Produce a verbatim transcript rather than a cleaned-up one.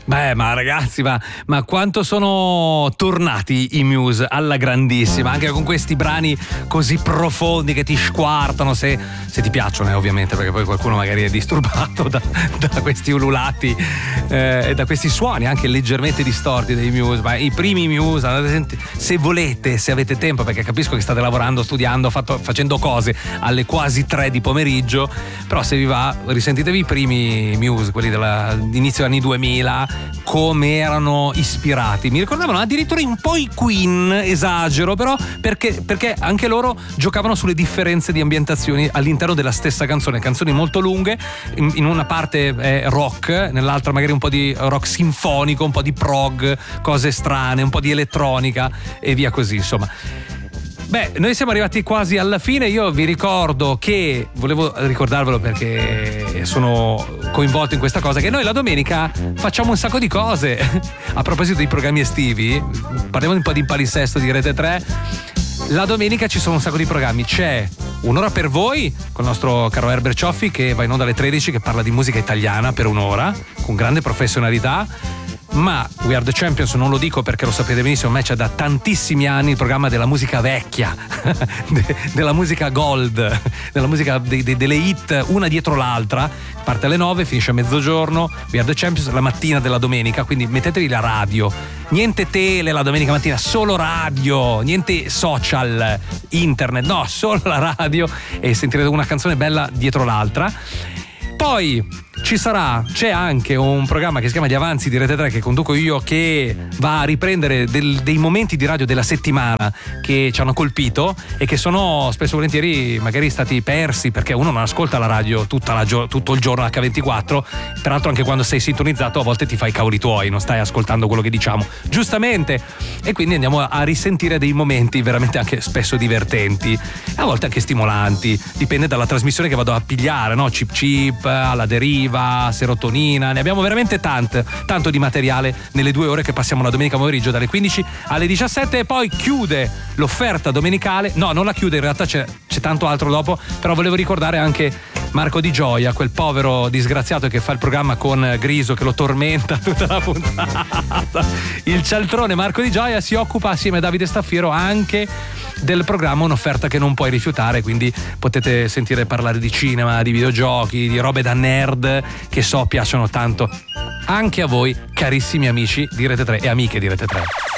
Beh, ma ragazzi, ma, ma quanto sono tornati i Muse alla grandissima, anche con questi brani così profondi che ti squartano, se, se ti piacciono, eh, ovviamente, perché poi qualcuno magari è disturbato da, da questi ululati eh, e da questi suoni anche leggermente distorti dei Muse. Ma i primi Muse, andate a sentire, se volete, se avete tempo, perché capisco che state lavorando, studiando, fatto, facendo cose alle quasi tre di pomeriggio, però se vi va, risentitevi i primi Muse, quelli dell'inizio anni duemila, come erano ispirati. Mi ricordavano addirittura un po' i Queen, esagero, però perché, perché anche loro giocavano sulle differenze di ambientazioni all'interno della stessa canzone, canzoni molto lunghe, in, in una parte è rock, nell'altra magari un po' di rock sinfonico, un po' di prog, cose strane, un po' di elettronica e via così, insomma. Beh, noi siamo arrivati quasi alla fine. Io vi ricordo che, volevo ricordarvelo perché sono coinvolto in questa cosa, che noi la domenica facciamo un sacco di cose. A proposito dei programmi estivi, parliamo un po' di palinsesto di Rete tre. La domenica ci sono un sacco di programmi. C'è Un'ora per voi con il nostro caro Herbert Cioffi, che va in onda alle tredici, che parla di musica italiana per un'ora con grande professionalità. Ma We Are The Champions non lo dico perché lo sapete benissimo, a me c'è da tantissimi anni il programma della musica vecchia, de, della musica gold, della musica de, de, delle hit una dietro l'altra, parte alle nove, finisce a mezzogiorno. We Are The Champions la mattina della domenica, quindi mettetevi la radio, niente tele la domenica mattina, solo radio, niente social, internet, no, solo la radio, e sentirete una canzone bella dietro l'altra. Poi ci sarà, c'è anche un programma che si chiama Gli Avanzi di Rete tre, che conduco io, che va a riprendere del, dei momenti di radio della settimana che ci hanno colpito e che sono spesso e volentieri magari stati persi, perché uno non ascolta la radio tutta la gio- tutto il giorno acca ventiquattro. Peraltro anche quando sei sintonizzato a volte ti fai i cavoli tuoi, non stai ascoltando quello che diciamo, giustamente, e quindi andiamo a risentire dei momenti veramente anche spesso divertenti, a volte anche stimolanti, dipende dalla trasmissione che vado a pigliare, no? Chip Chip, Alla Deriva, Serotonina, ne abbiamo veramente tanto, tanto di materiale nelle due ore che passiamo la domenica pomeriggio dalle quindici alle diciassette, e poi chiude l'offerta domenicale, no, non la chiude, in realtà c'è, c'è tanto altro dopo, però volevo ricordare anche Marco Di Gioia, quel povero disgraziato che fa il programma con Griso che lo tormenta tutta la puntata. Il cialtrone Marco Di Gioia si occupa assieme a Davide Staffiero anche del programma Un'offerta che non puoi rifiutare, quindi potete sentire parlare di cinema, di videogiochi, di robe da nerd che so piacciono tanto anche a voi, carissimi amici di Rete tre e amiche di Rete tre.